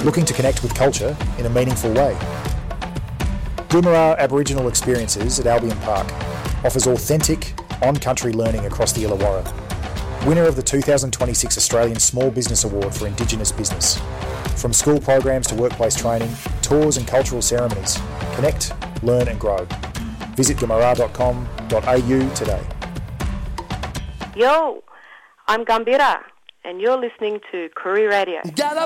Looking to connect with culture in a meaningful way? Goomerah Aboriginal Experiences at Albion Park offers authentic, on-country learning across the Illawarra. Winner of the 2026 Australian Small Business Award for Indigenous Business. From school programs to workplace training, tours and cultural ceremonies. Connect, learn and grow. Visit goomerah.com.au today. Yo, I'm Gambira, and you're listening to Koori Radio.